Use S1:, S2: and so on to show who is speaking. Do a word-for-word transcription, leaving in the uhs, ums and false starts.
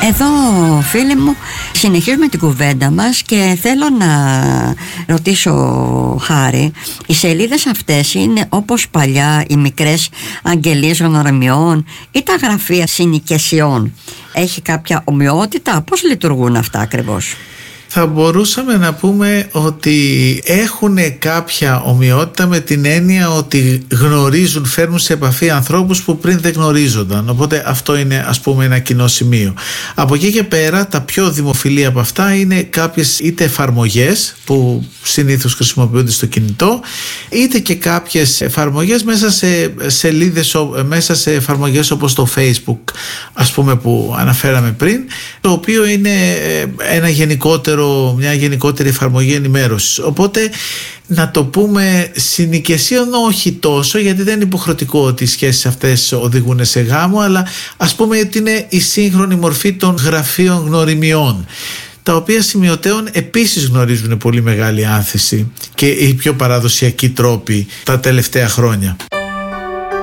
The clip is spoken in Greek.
S1: Εδώ, φίλοι μου, συνεχίζουμε την κουβέντα μας και θέλω να ρωτήσω, Χάρη, οι σελίδες αυτές είναι όπως παλιά οι μικρές αγγελίες γνωριμιών ή τα γραφεία συνοικεσιών? Έχει κάποια ομοιότητα? Πώς λειτουργούν αυτά ακριβώς?
S2: Θα μπορούσαμε να πούμε ότι έχουν κάποια ομοιότητα με την έννοια ότι γνωρίζουν, φέρνουν σε επαφή ανθρώπους που πριν δεν γνωρίζονταν. Οπότε αυτό είναι, ας πούμε, ένα κοινό σημείο. Από εκεί και πέρα τα πιο δημοφιλή από αυτά είναι κάποιες είτε εφαρμογές που συνήθως χρησιμοποιούνται στο κινητό, είτε και κάποιες εφαρμογές μέσα σε σελίδες, μέσα σε εφαρμογές όπως το Facebook, ας πούμε, που αναφέραμε πριν, το οποίο είναι ένα γενικότερο μια γενικότερη εφαρμογή ενημέρωσης. Οπότε να το πούμε συνοικεσίων όχι τόσο, γιατί δεν είναι υποχρεωτικό ότι οι σχέσεις αυτές οδηγούν σε γάμο, αλλά ας πούμε ότι είναι η σύγχρονη μορφή των γραφείων γνωριμιών, τα οποία σημειωτέων επίσης γνωρίζουν πολύ μεγάλη άνθηση και οι πιο παραδοσιακοί τρόποι τα τελευταία χρόνια.